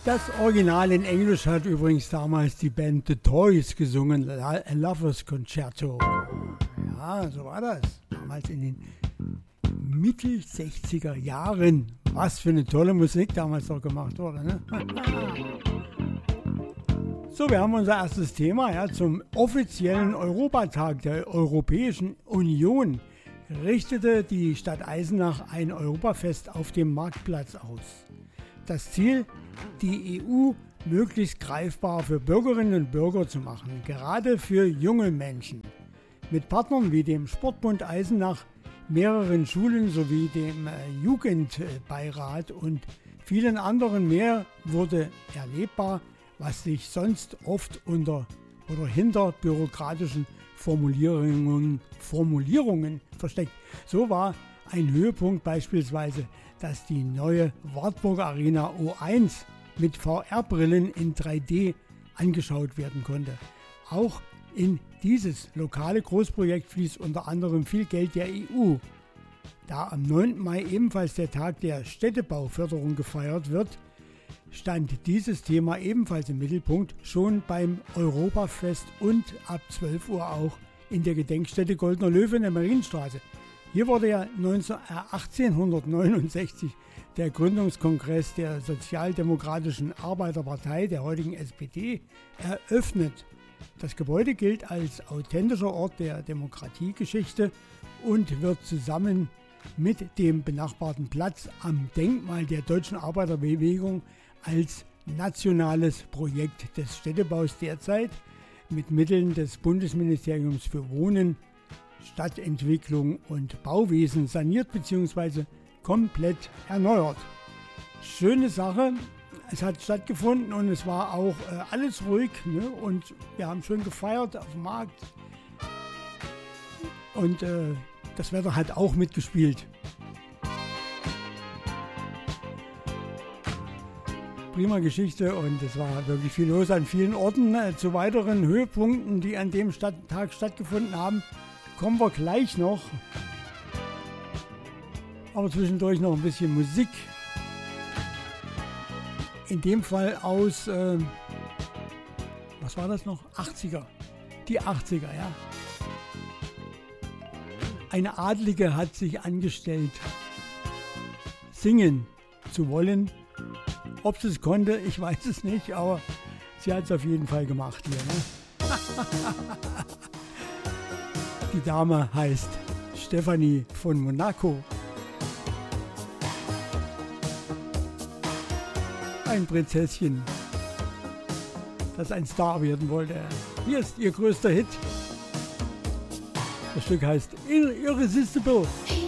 Das Original in Englisch hat übrigens damals die Band The Toys gesungen, A Lover's Concerto. Ja, so war das. Damals in den Mittel 60er Jahren. Was für eine tolle Musik damals noch gemacht wurde, ne? So, wir haben unser erstes Thema, ja, zum offiziellen Europatag der Europäischen Union richtete die Stadt Eisenach ein Europafest auf dem Marktplatz aus. Das Ziel, die EU möglichst greifbar für Bürgerinnen und Bürger zu machen, gerade für junge Menschen. Mit Partnern wie dem Sportbund Eisenach, mehreren Schulen sowie dem Jugendbeirat und vielen anderen mehr wurde erlebbar, was sich sonst oft unter oder hinter bürokratischen Formulierungen versteckt. So war ein Höhepunkt beispielsweise, dass die neue Wartburg Arena O1 mit VR-Brillen in 3D angeschaut werden konnte. Auch in dieses lokale Großprojekt fließt unter anderem viel Geld der EU. Da am 9. Mai ebenfalls der Tag der Städtebauförderung gefeiert wird, stand dieses Thema ebenfalls im Mittelpunkt, schon beim Europafest und ab 12 Uhr auch in der Gedenkstätte Goldener Löwe in der Marienstraße. Hier wurde ja 1869 der Gründungskongress der Sozialdemokratischen Arbeiterpartei, der heutigen SPD, eröffnet. Das Gebäude gilt als authentischer Ort der Demokratiegeschichte und wird zusammen mit dem benachbarten Platz am Denkmal der Deutschen Arbeiterbewegung als nationales Projekt des Städtebaus derzeit mit Mitteln des Bundesministeriums für Wohnen, Stadtentwicklung und Bauwesen saniert bzw. komplett erneuert. Schöne Sache, es hat stattgefunden und es war auch alles ruhig, ne? Und wir haben schön gefeiert auf dem Markt und das Wetter hat auch mitgespielt. Prima Geschichte und es war wirklich viel los an vielen Orten. Zu weiteren Höhepunkten, die an dem Tag stattgefunden haben, kommen wir gleich noch. Aber zwischendurch noch ein bisschen Musik. In dem Fall aus, was war das noch? 80er. Die 80er, ja. Eine Adlige hat sich angestellt, singen zu wollen. Ob sie es konnte, ich weiß es nicht, aber sie hat es auf jeden Fall gemacht hier. Ne? Die Dame heißt Stefanie von Monaco. Ein Prinzesschen, das ein Star werden wollte. Hier ist ihr größter Hit. Das Stück heißt Irresistible.